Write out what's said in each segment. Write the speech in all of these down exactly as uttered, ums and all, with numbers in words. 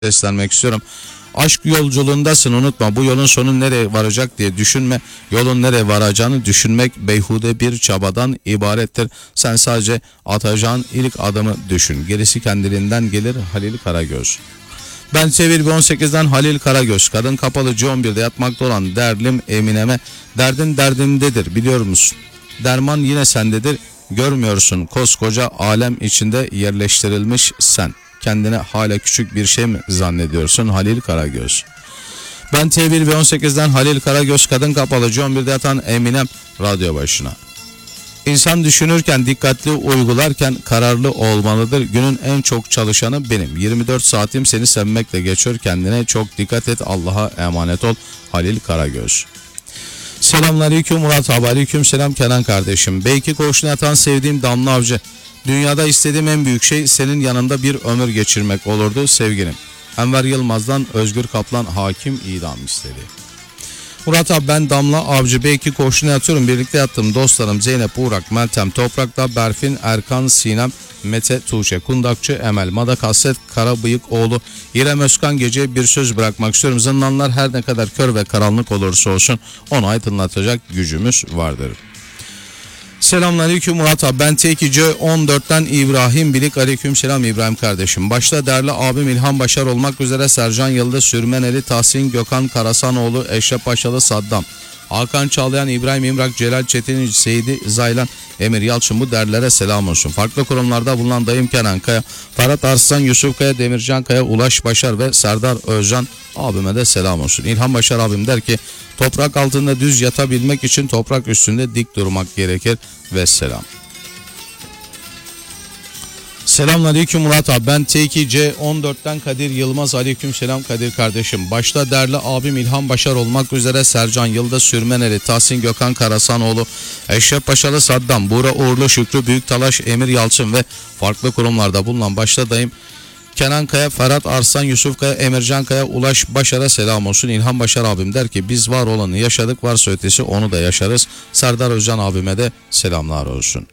seslenmek istiyorum. Aşk yolculuğundasın, unutma bu yolun sonu nereye varacak diye düşünme. Yolun nereye varacağını düşünmek beyhude bir çabadan ibarettir. Sen sadece atacağın ilk adımı düşün. Gerisi kendiliğinden gelir. Halil Karagöz. Ben Sevil on sekizden Halil Karagöz. Kadın kapalı C on birde yatmakta olan derlim Emine'me derdin derdimdedir biliyor musun? Derman yine sendedir. Görmüyorsun koskoca alem içinde yerleştirilmiş sen. Kendine hala küçük bir şey mi zannediyorsun? Halil Karagöz. Ben T bir ve on sekizden Halil Karagöz. Kadın kapalı C on birde yatan Eminem radyo başına. İnsan düşünürken, dikkatli uygularken kararlı olmalıdır. Günün en çok çalışanı benim. yirmi dört saatim seni sevmekle geçiyor. Kendine çok dikkat et. Allah'a emanet ol. Halil Karagöz. Selamünaleyküm Murat abi. Aleyküm selam Kenan kardeşim. Belki koğuşuna yatan sevdiğim Damla Avcı. Dünyada istediğim en büyük şey senin yanında bir ömür geçirmek olurdu sevgilim. Enver Yılmaz'dan Özgür Kaplan hakim idam istedi. Murat abi ben Damla Avcı. Belki koğuşuna yatıyorum. Birlikte yattım dostlarım Zeynep, Uğrak, Meltem, Toprak'ta Berfin, Erkan, Sinem, Mete, Tuğçe, Kundakçı, Emel, Madakaset, Karabıyıkoğlu, İrem Özkan. Gece bir söz bırakmak istiyorum. Zindanlar her ne kadar kör ve karanlık olursa olsun onu aydınlatacak gücümüz vardır. Selamünaleyküm Murat abi. Ben T iki C on dörtten İbrahim Bilik. Aleyküm selam İbrahim kardeşim. Başta değerli abim İlhan Başar olmak üzere Sercan Yıldız, Sürmeneli, Tahsin Gökhan Karasanoğlu, Eşref Paşalı Saddam, Hakan Çağlayan, İbrahim İmrak, Celal Çetin, Seydi Zaylan, Emir Yalçın, bu derlere selam olsun. Farklı kurumlarda bulunan dayım Kenan Kaya, Ferhat Arslan, Yusuf Kaya, Demircan Kaya, Ulaş Başar ve Serdar Özcan abime de selam olsun. İlhan Başar abim der ki toprak altında düz yatabilmek için toprak üstünde dik durmak gerekir ve selam. Selamünaleyküm Murat abi. Ben T iki C on dörtten Kadir Yılmaz. Aleyküm selam Kadir kardeşim. Başta değerli abim İlhan Başar olmak üzere Sercan Yıldız, Sürmeneli, Tahsin Gökhan Karasanoğlu, Eşref Paşalı Saddam, Buğra Uğurlu, Şükrü Büyüktalaş, Emir Yalçın ve farklı kurumlarda bulunan başta dayım Kenan Kaya, Ferhat Arslan, Yusuf Kaya, Emircan Kaya, Ulaş Başar'a selam olsun. İlhan Başar abim der ki biz var olanı yaşadık, varsa ötesi onu da yaşarız. Serdar Özcan abime de selamlar olsun.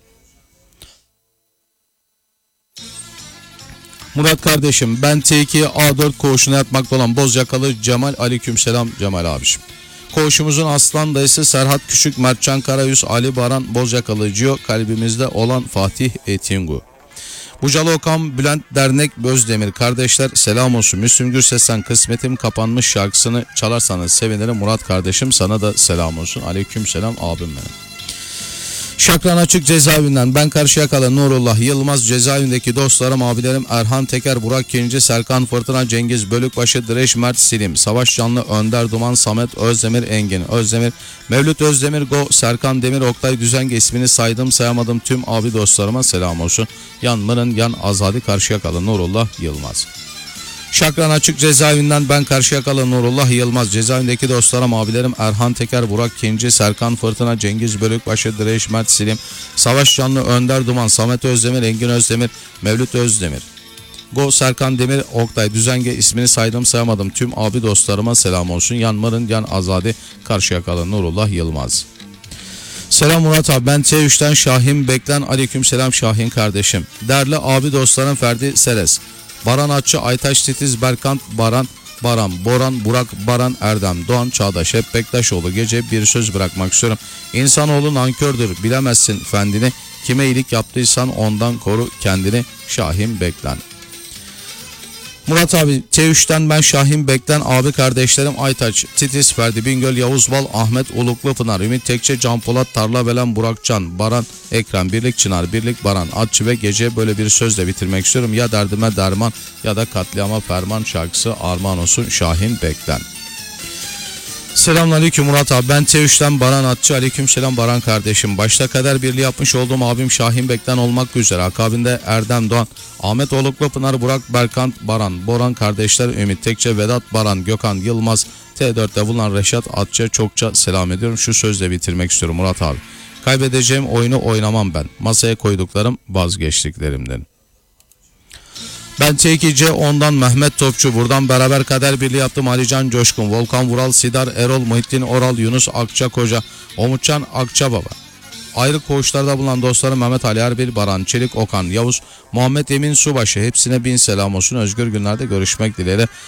Murat kardeşim ben T iki A dört koğuşuna yatmakta olan Bozyakalı Cemal. Aleykümselam Cemal abiciğim. Koğuşumuzun aslan dayısı Serhat Küçük, Mertcan Karayüz, Ali Baran, Bozyakalı Cio, kalbimizde olan Fatih Etingu. Bucalı Okan, Bülent Dernek, Özdemir kardeşler selam olsun. Müslüm Gürses'ten Kısmetim Kapanmış şarkısını çalarsanız sevinirim. Murat kardeşim sana da selam olsun. Aleykümselam abim benim. Şakran Açık cezaevinden ben Karşıyakalı Nurullah Yılmaz. Cezaevindeki dostlarım, abilerim Erhan Teker, Burak Kinci, Serkan Fırtına, Cengiz Bölükbaşı, Direş Mert Silim, Savaş Canlı, Önder Duman, Samet Özdemir, Engin Özdemir, Mevlüt Özdemir, Go, Serkan Demir, Oktay Düzenge, ismini saydım sayamadım tüm abi dostlarıma selam olsun. Yan Mırın Yan Azadi Karşıyakalı Nurullah Yılmaz. Şakran Açık cezaevinden ben Karşıyakalı Nurullah Yılmaz. Cezaevindeki dostlarım, abilerim Erhan Teker, Burak Kinci, Serkan Fırtına, Cengiz Bölükbaşı, Direş Mert Silim, Savaş Canlı, Önder Duman, Samet Özdemir, Engin Özdemir, Mevlüt Özdemir, Go, Serkan Demir, Oktay Düzenge, ismini saydım sayamadım tüm abi dostlarıma selam olsun. Yan Mırın Yan Azadi Karşıyakalı Nurullah Yılmaz. Selam Murat abi. Ben T üçten Şahin Beklen. Aleyküm selam Şahin kardeşim. Değerli abi dostlarım Ferdi Seres, Baran Atçı, Aytaş Titiz, Berkant Baran, Baran, Boran, Burak, Baran, Erdem, Doğan, Çağdaş, hep Bektaşoğlu. Gece bir söz bırakmak istiyorum. İnsanoğlu nankördür, bilemezsin fendini. Kime iyilik yaptıysan ondan koru kendini. Şahin Beklen. Murat abi T üçten ben Şahin Beklen, abi kardeşlerim Aytaç, Titiz, Ferdi Bingöl, Yavuz Bal, Ahmet Uluklu Pınar, Ümit Tekçe, Can Polat, Tarla Belen, Burakcan, Baran, Ekrem, Birlik Çınar, Birlik Baran, Atçı ve gece böyle bir sözle bitirmek istiyorum. Ya derdime derman ya da katliama ferman şarkısı armağan olsun Şahin Beklen. Selamünaleyküm Murat abi. Ben T üçten Baran Atçı. Aleykümselam Baran kardeşim. Başta kader birliği yapmış olduğum abim Şahin Beklen olmak üzere akabinde Erdem Doğan, Ahmet Oluklu Pınar, Burak Berkant Baran, Boran kardeşler Ümit Tekçe, Vedat Baran, Gökhan Yılmaz, T dörtte bulunan Reşat Atçı'ya çokça selam ediyorum. Şu sözle bitirmek istiyorum Murat abi. Kaybedeceğim oyunu oynamam ben. Masaya koyduklarım vazgeçtiklerimden. Ben T iki C ondan Mehmet Topçu. Buradan beraber kader birliği yaptım. Alican Coşkun, Volkan Vural, Sidar Erol, Muhittin Oral, Yunus Akçakoca, Umutcan Akçababa, Ayrı koğuşlarda bulunan dostlarım Mehmet Ali Erbil, Baran Çelik, Okan Yavuz, Muhammed Emin Subaşı, hepsine bin selam olsun. Özgür günlerde görüşmek dileğiyle.